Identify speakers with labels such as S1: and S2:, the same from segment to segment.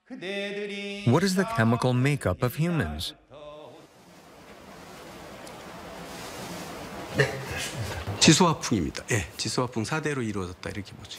S1: What is the chemical makeup of humans?
S2: 지소화풍입니다. 예, 지소화풍 4대로 이루어졌다 이렇게 보죠.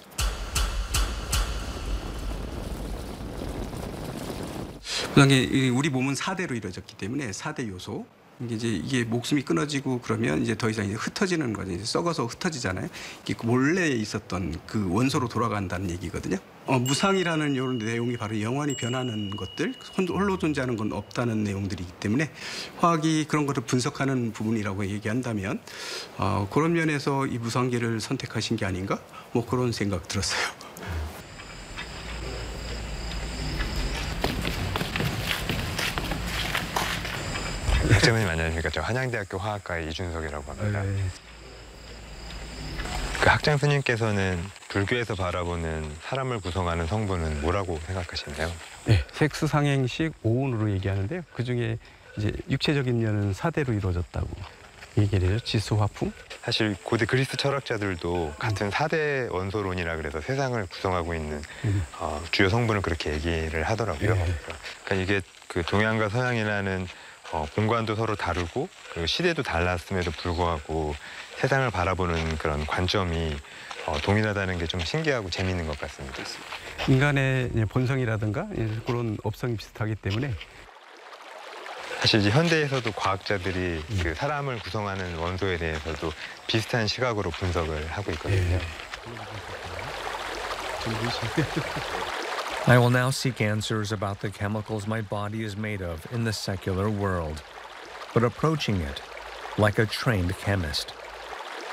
S2: 그다음에 우리 몸은 4대로 이루어졌기 때문에 4대 요소. 이게 목숨이 끊어지고 그러면 이제 더 이상 이제 흩어지는 거죠. 이제 썩어서 흩어지잖아요. 이게 원래 있었던 그 원소로 돌아간다는 얘기거든요. 무상이라는 이런 내용이 바로 영원히 변하는 것들, 홀로 존재하는 건 없다는 내용들이기 때문에 화학이 그런 것을 분석하는 부분이라고 얘기한다면 그런 면에서 이 무상계를 선택하신 게 아닌가? 뭐 그런 생각 들었어요.
S3: 학장님 안녕하십니까? 저 한양대학교 화학과의 이준석이라고 합니다. 그 학장 스님께서는 불교에서 바라보는 사람을 구성하는 성분은 뭐라고 생각하시나요?
S2: 네, 색수상행식 오운으로 얘기하는데요. 그중에 이제 육체적인 면은 4대로 이루어졌다고 얘기를 해요. 지수화풍.
S3: 사실 고대 그리스 철학자들도 같은 4대 원소론이라 그래서 세상을 구성하고 있는 주요 성분을 그렇게 얘기를 하더라고요. 그러니까 이게 그 동양과 서양이라는 공간도 서로 다르고 그리고 시대도 달랐음에도 불구하고 세상을 바라보는 그런 관점이 동일하다는 게 좀 신기하고 재미있는 것 같습니다.
S2: 인간의 본성이라든가 그런 업성이 비슷하기 때문에
S3: 사실 이제 현대에서도 과학자들이 그 사람을 구성하는 원소에 대해서도 비슷한 시각으로 분석을 하고 있거든요.
S1: I will now seek answers about the chemicals my body is made of in the secular world, but approaching it like a trained chemist.